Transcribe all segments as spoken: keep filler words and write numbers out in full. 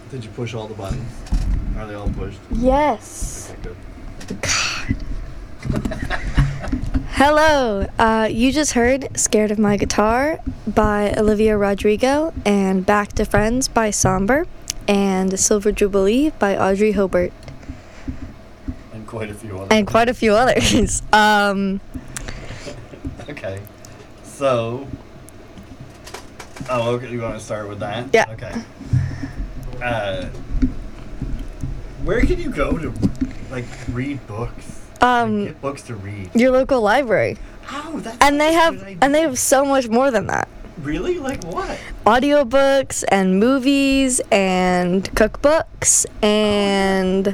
Did you push all the buttons? Are they all pushed? Yes. Okay, good. God. Hello. Uh, you just heard Scared of My Guitar by Olivia Rodrigo and Back to Friends by Somber and Silver Jubilee by Audrey Hobart. And quite a few others. And quite a few others. um, okay. So... Oh, okay. You want to start with that? Yeah. Okay. Uh, where can you go to, like, read books? Um, Like, get books to read. your local library. How? That's And they such a have good idea. and they have so much more than that. Really? Like what? Audiobooks and movies and cookbooks and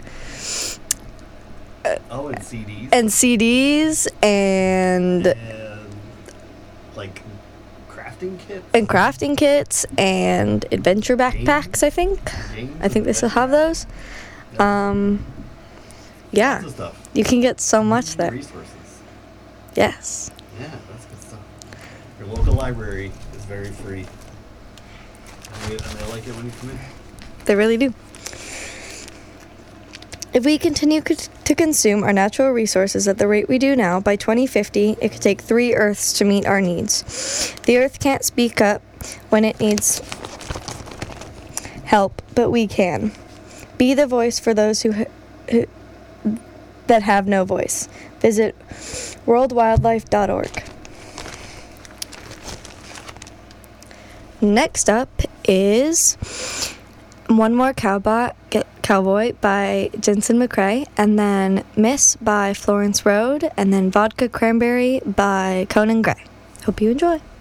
Oh, and C Ds. and C Ds and And, like, crafting kits? and crafting kits and adventure backpacks, I think. Games I think they still have those. Um yeah. Lots of stuff. You can get so much there. Resources. Yes. Yeah, that's good stuff. Your local library is very free. And they, and they like it when you come in. They really do. If we continue co- to consume our natural resources at the rate we do now, by twenty fifty, it could take three Earths to meet our needs. The Earth can't speak up when it needs help, but we can. Be the voice for those who, ha- who that have no voice. Visit world wildlife dot org. Next up is One More Cowboy, Cowboy by Jensen McCrae, and then Miss by Florence Road, and then Vodka Cranberry by Conan Gray. Hope you enjoy.